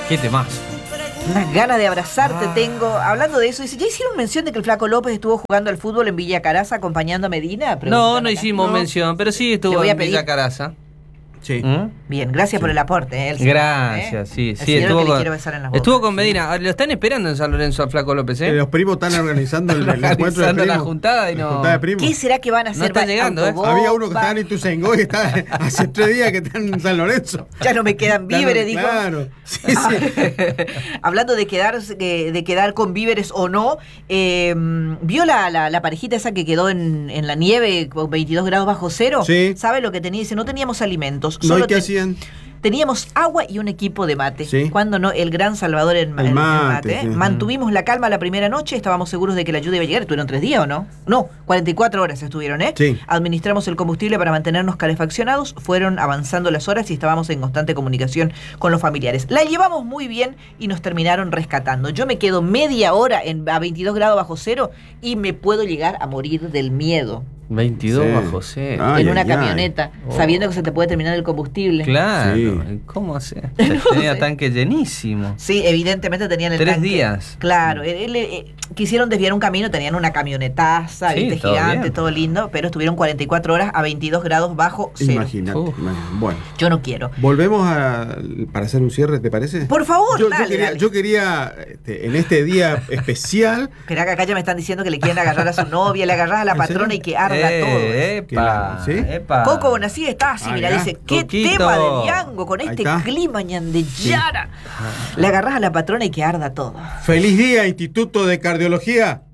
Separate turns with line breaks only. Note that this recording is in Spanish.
Qué temas.
Unas ganas de abrazarte tengo. Hablando de eso, dice, ¿ya hicieron mención de que el Flaco López estuvo jugando al fútbol en Villa Caraza acompañando a Medina?
No hicimos mención, pero sí estuvo en Villa Caraza.
Sí.
Bien, gracias por el aporte.
Gracias, sí. Estuvo con Medina. Lo están esperando en San Lorenzo al Flaco López, ¿eh?
Los primos están organizando el encuentro de primos.
La juntada y no.
¿Qué será que van a hacer?
No está llegando, ¿eh?
Había uno que estaba en Ituzaingó y está hace 3 días que está en San Lorenzo.
Ya no me quedan víveres, dijo.
Claro. Sí.
Hablando de quedar con víveres o no, ¿vio la parejita esa que quedó en la nieve con 22 grados bajo cero?
Sí.
¿Sabe lo que tenía? Dice, no teníamos alimentos.
No, ¿y qué hacían?
Teníamos agua y un equipo de mate.
Sí.
Cuando no, el gran Salvador en mate.
Sí.
Mantuvimos la calma la primera noche, estábamos seguros de que la ayuda iba a llegar. ¿Estuvieron 3 días o no? No, 44 horas estuvieron, ¿eh?
Sí.
Administramos el combustible para mantenernos calefaccionados, fueron avanzando las horas y estábamos en constante comunicación con los familiares. La llevamos muy bien y nos terminaron rescatando. Yo me quedo media hora a 22 grados bajo cero y me puedo llegar a morir del miedo.
22 bajo cero.
En una camioneta, sabiendo que se te puede terminar el combustible.
Claro. Sí. ¿Cómo hace? Tenía tanque llenísimo.
Sí, evidentemente tenían el
3
tanque.
días.
Claro. Quisieron desviar un camino, tenían una camionetaza,
sí,
¿viste? Gigante, todo lindo, pero estuvieron 44 horas a 22 grados bajo cero.
Imagínate. Bueno.
Yo no quiero.
Volvemos para hacer un cierre, ¿te parece?
Por favor,
yo quería en este día especial.
Esperá que acá ya me están diciendo que le quieren agarrar a su novia, le agarrás a la patrona y que arda todo.
Epa,
¿sí?
Epa.
Coco Bonasí está así, mira, dice, qué
Coquito.
tema de Diango con este clima ñandeyara. Le agarrás a la patrona y que arda todo.
Feliz día, Instituto de Cardiología.